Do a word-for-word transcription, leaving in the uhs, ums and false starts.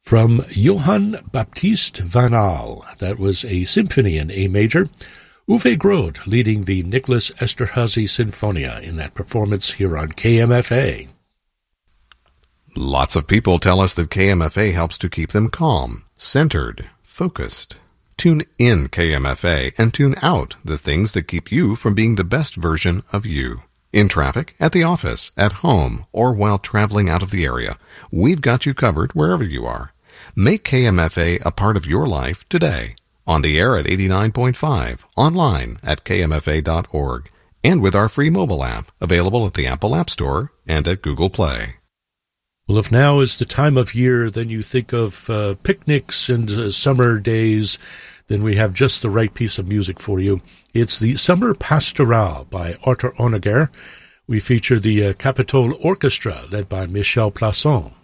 From Johann Baptist van Al, that was a symphony in A major. Uwe Groth leading the Nicholas Esterhazy Sinfonia in that performance here on K M F A. Lots of people tell us that K M F A helps to keep them calm, centered, focused. Tune in K M F A and tune out the things that keep you from being the best version of you. In traffic, at the office, at home, or while traveling out of the area, we've got you covered wherever you are. Make K M F A a part of your life today. On the air at eighty-nine point five, online at k m f a dot org, and with our free mobile app, available at the Apple App Store and at Google Play. Well, if now is the time of year, then you think of uh, picnics and uh, summer days, then we have just the right piece of music for you. It's the Summer Pastorale by Arthur Honegger. We feature the uh, Capitol Orchestra, led by Michel Plasson.